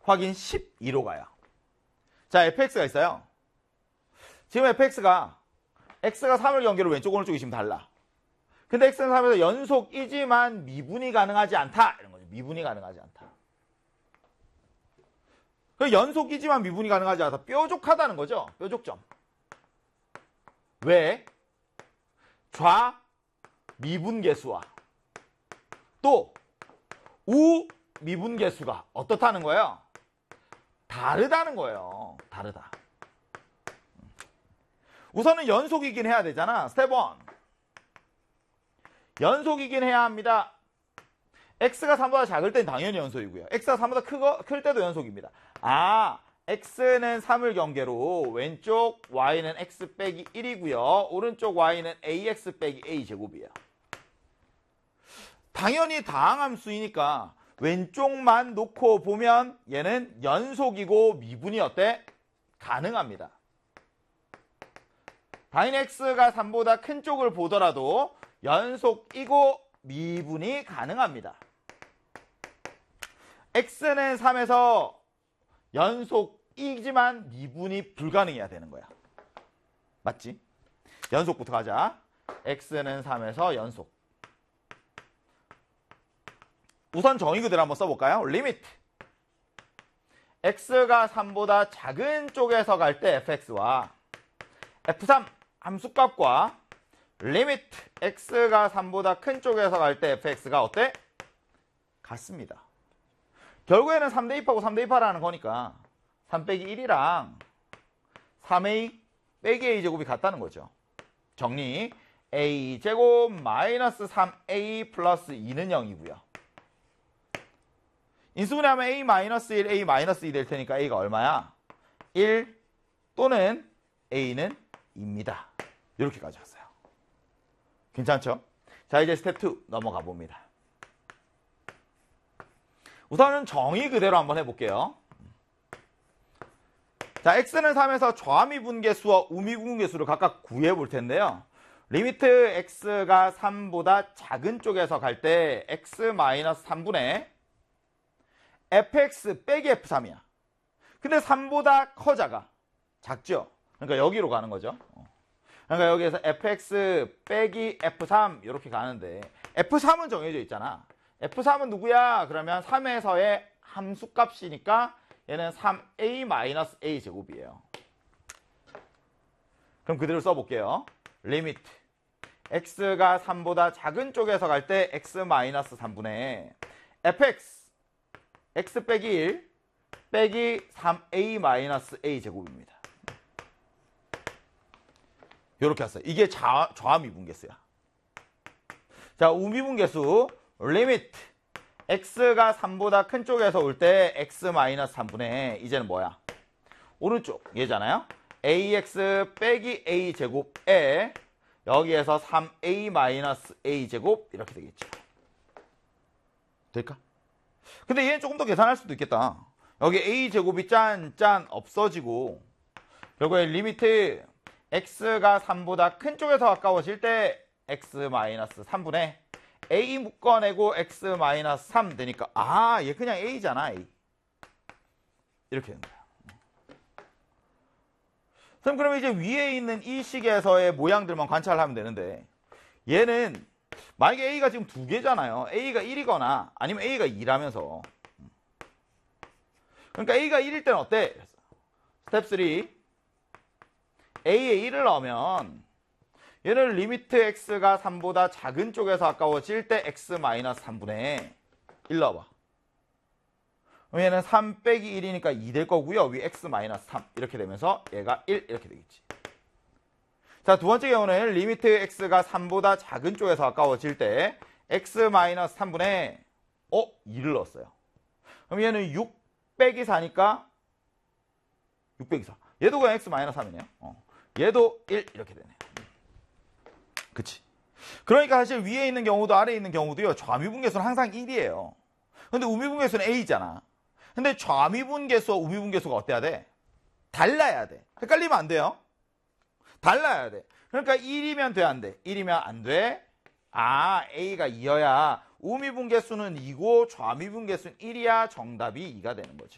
확인 12로 가요. 자, fx가 있어요. 지금 fx가 x가 3을 경계로 왼쪽 오른쪽이 지금 달라. 근데 x는 3에서 연속이지만 미분이 가능하지 않다. 이런 거죠. 미분이 가능하지 않다. 연속이지만 미분이 가능하지 않다. 뾰족하다는 거죠. 뾰족점. 왜? 좌 미분계수와 또 우 미분계수가 어떻다는 거예요? 다르다는 거예요. 다르다. 우선은 연속이긴 해야 되잖아. 스텝 1. 연속이긴 해야 합니다. x가 3보다 작을 땐 당연히 연속이고요. x가 3보다 클 때도 연속입니다. 아, x는 3을 경계로 왼쪽 y는 x 빼기 1이고요. 오른쪽 y는 ax 빼기 a제곱이에요. 당연히 다항함수이니까 왼쪽만 놓고 보면 얘는 연속이고 미분이 어때? 가능합니다. 당연히 x가 3보다 큰 쪽을 보더라도 연속이고 미분이 가능합니다. x는 3에서 연속이지만 미분이 불가능해야 되는 거야. 맞지? 연속부터 가자. x는 3에서 연속. 우선 정의 그대로 한번 써볼까요? 리미트 x가 3보다 작은 쪽에서 갈 때 fx와 f3 함수값과 리미트 x가 3보다 큰 쪽에서 갈 때 fx가 어때? 같습니다. 결국에는 3 대입하고 3 대입하라는 거니까 3 빼기 1이랑 3a 빼기 a제곱이 같다는 거죠. 정리. a제곱 마이너스 3a 플러스 2는 0이고요. 인수분해하면 a 마이너스 1, a 마이너스 2 될 테니까 a가 얼마야? 1 또는 a는 2입니다. 이렇게까지 왔어요. 괜찮죠? 자, 이제 스텝 2 넘어가 봅니다. 우선은 정의 그대로 한번 해볼게요. 자, x는 3에서 좌미분계수와 우미분계수를 각각 구해볼 텐데요. 리미트 x가 3보다 작은 쪽에서 갈 때 x-3분의 fx 빼기 f3이야. 근데 3보다 커 작아. 작죠? 그러니까 여기로 가는 거죠. 그러니까 여기에서 fx 빼기 f3 이렇게 가는데 f3은 정해져 있잖아. f3은 누구야? 그러면 3에서의 함수값이니까 얘는 3a-a 제곱이에요. 그럼 그대로 써볼게요. 리미트 x가 3보다 작은 쪽에서 갈 때 x-3분의 fx x 빼기 1 빼기 3a-a 제곱입니다. 이렇게 왔어요. 이게 좌미분계수야. 자, 우미분계수 리미트 x가 3보다 큰 쪽에서 올 때 x-3분의 이제는 뭐야? 오른쪽 얘잖아요. ax 빼기 a 제곱에 여기에서 3a-a 제곱 이렇게 되겠죠. 될까? 근데 얘는 조금 더 계산할 수도 있겠다. 여기 a 제곱이 짠 없어지고 결국에 리미트 x가 3보다 큰 쪽에서 가까워질 때 x-3분의 a 묶어내고 x-3 되니까 아, 얘 그냥 a잖아. a. 이렇게 되는 거야. 그럼 이제 위에 있는 이 식에서의 모양들만 관찰하면 되는데 얘는 만약에 a가 지금 2개잖아요. a가 1이거나 아니면 a가 2라면서. 그러니까 a가 1일 때는 어때? 스텝 3 a에 1을 넣으면 얘는 리미트 x가 3보다 작은 쪽에서 가까워질 때 x-3분의 1 넣어봐. 그럼 얘는 3 빼기 1이니까 2 될 거고요. 위 x-3 이렇게 되면서 얘가 1 이렇게 되겠지. 자, 두 번째 경우는 리미트 x가 3보다 작은 쪽에서 가까워질 때 x-3분의 2를 넣었어요. 그럼 얘는 6 빼기 4니까 6 빼기 4. 얘도 그냥 x-3이네요. 얘도 1 이렇게 되네요. 그치? 그러니까 사실 위에 있는 경우도 아래에 있는 경우도요. 좌미분계수는 항상 1이에요. 근데 우미분계수는 a잖아. 근데 좌미분계수와 우미분계수가 어때야 돼? 달라야 돼. 헷갈리면 안 돼요. 달라야 돼. 그러니까 1이면 돼, 안 돼? 1이면 안 돼. 아, a가 2여야 우미분계수는 2고 좌미분계수는 1이야 정답이 2가 되는 거죠.